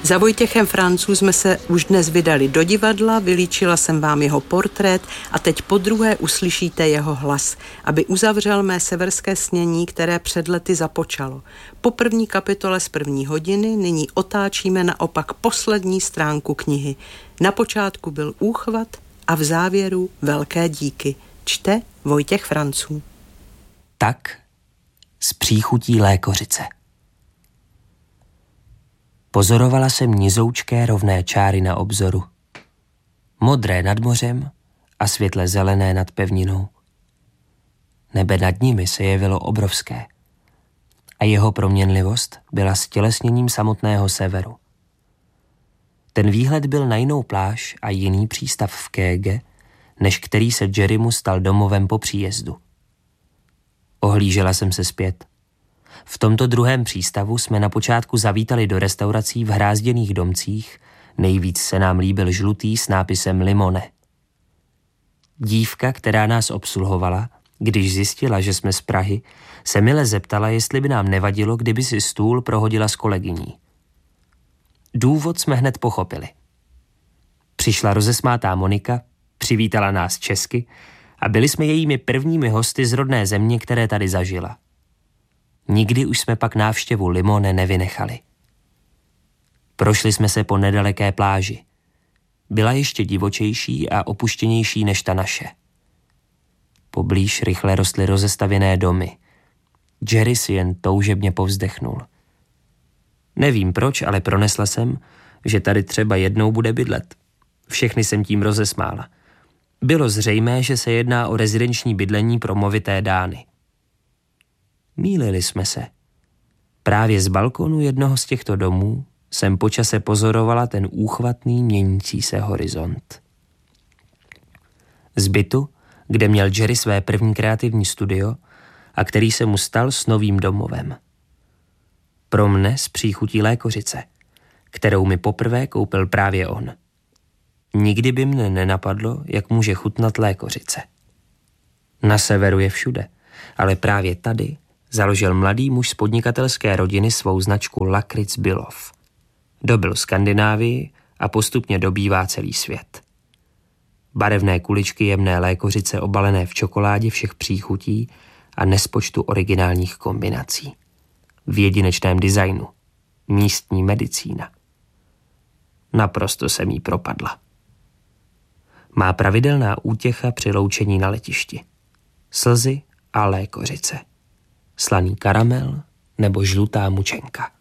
Za Vojtěchem Franců jsme se už dnes vydali do divadla, vylíčila jsem vám jeho portrét a teď podruhé uslyšíte jeho hlas, aby uzavřel mé severské snění, které před lety započalo. Po první kapitole z první hodiny nyní otáčíme naopak poslední stránku knihy. Na počátku byl úchvat a v závěru velké díky. Čte Vojtěch Franců. Tak s příchutí lékořice. Pozorovala jsem nizoučké rovné čáry na obzoru. Modré nad mořem a světle zelené nad pevninou. Nebe nad nimi se jevilo obrovské a jeho proměnlivost byla stělesněním samotného severu. Ten výhled byl na jinou pláž a jiný přístav v Kége, než který se Jerrymu stal domovem po příjezdu. Ohlížela jsem se zpět. V tomto druhém přístavu jsme na počátku zavítali do restaurací v hrázděných domcích, nejvíc se nám líbil žlutý s nápisem Limone. Dívka, která nás obsluhovala, když zjistila, že jsme z Prahy, se mile zeptala, jestli by nám nevadilo, kdyby si stůl prohodila s kolegyní. Důvod jsme hned pochopili. Přišla rozesmátá Monika, přivítala nás česky a byli jsme jejími prvními hosty z rodné země, které tady zažila. Nikdy už jsme pak návštěvu Limone nevynechali. Prošli jsme se po nedaleké pláži. Byla ještě divočejší a opuštěnější než ta naše. Poblíž rychle rostly rozestavěné domy. Jerry si jen toužebně povzdechnul. Nevím proč, ale pronesla jsem, že tady třeba jednou bude bydlet. Všechny jsem tím rozesmála. Bylo zřejmé, že se jedná o rezidenční bydlení pro movité dány. Mýlili jsme se. Právě z balkonu jednoho z těchto domů jsem po čase pozorovala ten úchvatný měnící se horizont. Z bytu, kde měl Jerry své první kreativní studio a který se mu stal s novým domovem. Pro mne z příchutí lékořice, kterou mi poprvé koupil právě on. Nikdy by mne nenapadlo, jak může chutnat lékořice. Na severu je všude, ale právě tady založil mladý muž z podnikatelské rodiny svou značku Lakritz Bylov. Dobyl Skandinávii a postupně dobývá celý svět. Barevné kuličky jemné lékořice obalené v čokoládě všech příchutí a nespočtu originálních kombinací. V jedinečném designu. Místní medicína. Naprosto jsem jí propadla. Má pravidelná útěcha při loučení na letišti. Slzy a lékořice. Slaný karamel nebo žlutá mučenka.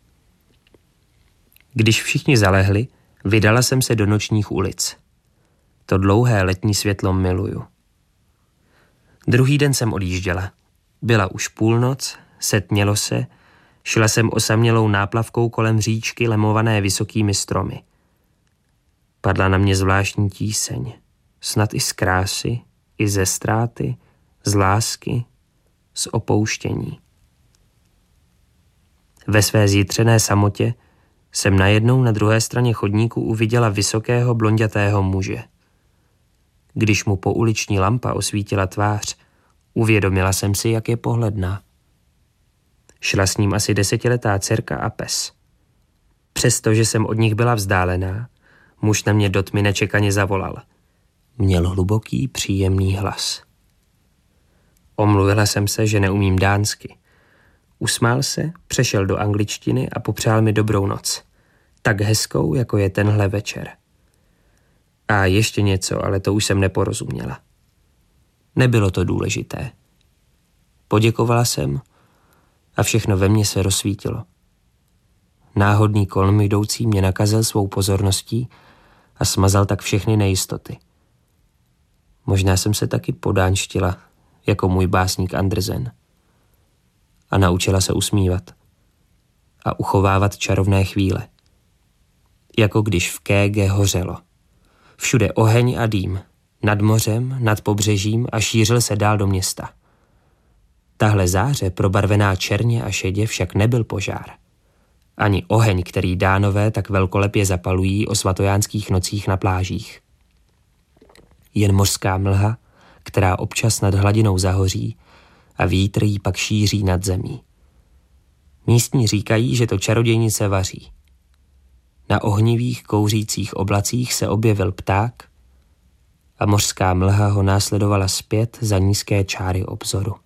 Když všichni zalehli, vydala jsem se do nočních ulic. To dlouhé letní světlo miluju. Druhý den jsem odjížděla. Byla už půlnoc, setmělo se, šla jsem osamělou náplavkou kolem říčky lemované vysokými stromy. Padla na mě zvláštní tíseň, snad i z krásy, i ze ztráty, z lásky, z opouštění. Ve své zjitřené samotě jsem najednou na druhé straně chodníku uviděla vysokého blondětého muže. Když mu pouliční lampa osvítila tvář, uvědomila jsem si, jak je pohledná. Šla s ním asi 10letá dcerka a pes. Přestože jsem od nich byla vzdálená, muž na mě do tmy nečekaně zavolal. Měl hluboký, příjemný hlas. Omluvila jsem se, že neumím dánsky. Usmál se, přešel do angličtiny a popřál mi dobrou noc. Tak hezkou, jako je tenhle večer. A ještě něco, ale to už jsem neporozuměla. Nebylo to důležité. Poděkovala jsem a všechno ve mně se rozsvítilo. Náhodný kolem jdoucí mě nakazil svou pozorností a smazal tak všechny nejistoty. Možná jsem se taky podánštila, jako můj básník Andersen. A naučila se usmívat a uchovávat čarovné chvíle. Jako když v Kége hořelo. Všude oheň a dým, nad mořem, nad pobřežím a šířil se dál do města. Tahle záře, probarvená černě a šedě, však nebyl požár. Ani oheň, který Dánové tak velkolepě zapalují o svatojánských nocích na plážích. Jen mořská mlha, která občas nad hladinou zahoří a vítr ji pak šíří nad zemí. Místní říkají, že to čarodějnice vaří. Na ohnivých kouřících oblacích se objevil pták a mořská mlha ho následovala zpět za nízké čáry obzoru.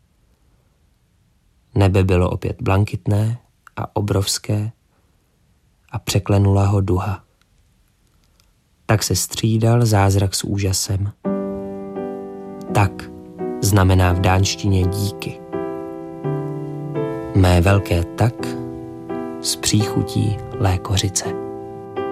Nebe bylo opět blankitné a obrovské a překlenula ho duha. Tak se střídal zázrak s úžasem. Tak znamená v dánštině díky. Mé velké tak s příchutí lékořice.